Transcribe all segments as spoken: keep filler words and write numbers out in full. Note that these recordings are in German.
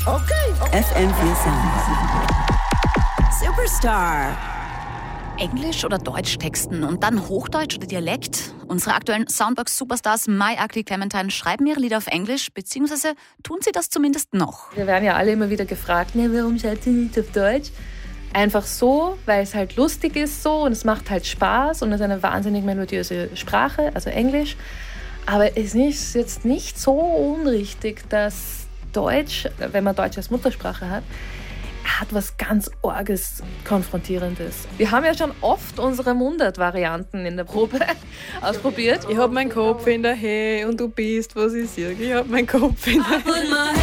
Okay. F M vier Sound. Superstar. Englisch oder Deutsch texten und dann Hochdeutsch oder Dialekt? Unsere aktuellen Soundbox-Superstars My Ugly Clementine schreiben ihre Lieder auf Englisch, beziehungsweise tun sie das zumindest noch. Wir werden ja alle immer wieder gefragt, ne, warum schreibt ihr nicht auf Deutsch? Einfach so, weil es halt lustig ist so und es macht halt Spaß und es ist eine wahnsinnig melodiöse Sprache, also Englisch. Aber es ist jetzt nicht so unrichtig, dass Deutsch, wenn man Deutsch als Muttersprache hat, hat was ganz Orges, Konfrontierendes. Wir haben ja schon oft unsere Mundart-Varianten in der Probe ausprobiert. Ich hab meinen Kopf in der Höhe und du bist, was ich sehe. Ich hab meinen Kopf in der Höhe.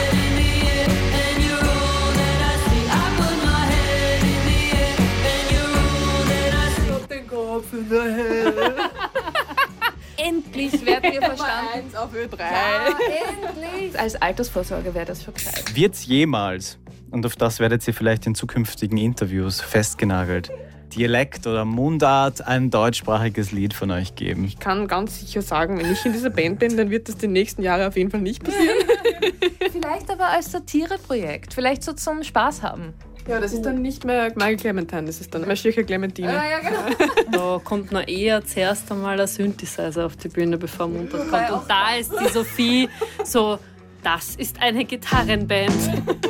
Kopf in der Höhe. Endlich werden wir verstanden. Eins auf Ö drei. Ja, endlich. Als Altersvorsorge wäre das schon gescheit. Wird's jemals, und auf das werdet ihr vielleicht in zukünftigen Interviews festgenagelt, Dialekt oder Mundart ein deutschsprachiges Lied von euch geben? Ich kann ganz sicher sagen, wenn ich in dieser Band bin, dann wird das die nächsten Jahre auf jeden Fall nicht passieren. Vielleicht aber als Satireprojekt. Vielleicht so zum Spaß haben. Ja, das ist dann nicht mehr Michael Clementine, das ist dann mehr Schirche Clementine. Ja, ja, genau. Da kommt noch eher zuerst einmal ein Synthesizer auf die Bühne, bevor Mundart kommt. Und da ist die Sophie so, das ist eine Gitarrenband.